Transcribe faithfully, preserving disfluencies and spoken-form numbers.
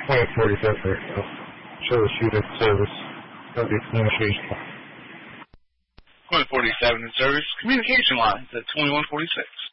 twenty forty-seven right now. Troubleshoot at service. That'll be communication. twenty forty-seven in service. Communication lines at twenty-one forty-six.